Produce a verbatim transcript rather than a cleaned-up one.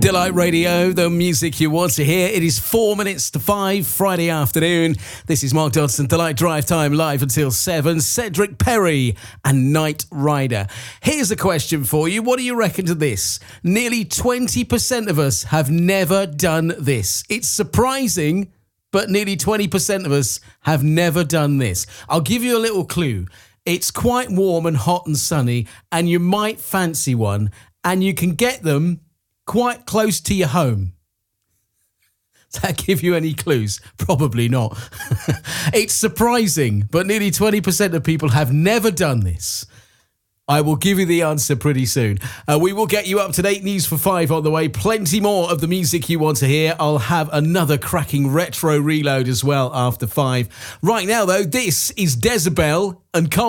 Delight Radio, the music you want to hear. It is four minutes to five, Friday afternoon. This is Mark Dodson, Delight Drive Time, live until seven. Cedric Perry and Knight Rider. Here's a question for you. What do you reckon to this? Nearly twenty percent of us have never done this. It's surprising, but nearly twenty percent of us have never done this. I'll give you a little clue. It's quite warm and hot and sunny, and you might fancy one, and you can get them quite close to your home. Does that give you any clues? Probably not. It's surprising, but nearly twenty percent of people have never done this. I will give you the answer pretty soon. Uh, we will get you up to date news for five on the way. Plenty more of the music you want to hear. I'll have another cracking retro reload as well after five. Right now, though, this is Decibel and Col-